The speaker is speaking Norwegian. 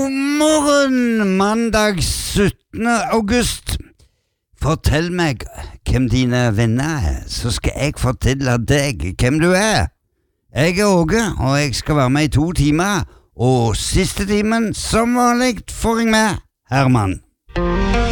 God morgen, mandag 17. august. Fortell meg hvem dine venner er, så skal jeg fortelle deg hvem du er. Jeg er Åge, og jeg skal være med i 2 timer, og siste timen, som vanlig, får jeg med Herman.